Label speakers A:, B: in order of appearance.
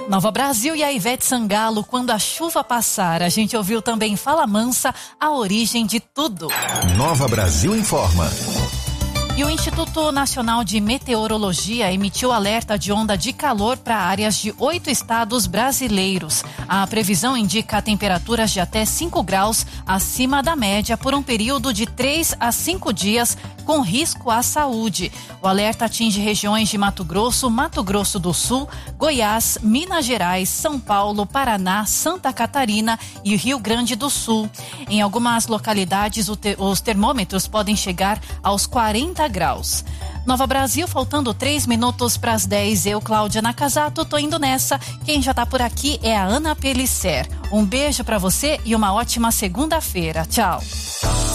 A: Nova Brasil e a Ivete Sangalo, Quando a Chuva Passar. A gente ouviu também Fala Mansa, A Origem de Tudo.
B: Nova Brasil informa.
A: E o Instituto Nacional de Meteorologia emitiu alerta de onda de calor para áreas de 8 estados brasileiros. A previsão indica temperaturas de até 5 graus acima da média por um período de 3 a 5 dias, com risco à saúde. O alerta atinge regiões de Mato Grosso do Sul, Goiás, Minas Gerais, São Paulo, Paraná, Santa Catarina e Rio Grande do Sul. Em algumas localidades, os termômetros podem chegar aos 40 graus. Nova Brasil, faltando 3 minutos para as 10. Eu, Cláudia Nakazato, tô indo nessa. Quem já tá por aqui é a Ana Pelisser. Um beijo para você e uma ótima segunda-feira. Tchau.